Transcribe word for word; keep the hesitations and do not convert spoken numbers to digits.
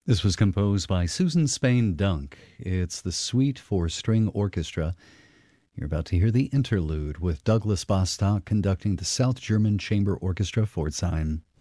This was composed by Susan Spain Dunk. It's the Suite for String Orchestra. You're about to hear the interlude with Douglas Bostock conducting the South German Chamber Orchestra Pforzheim.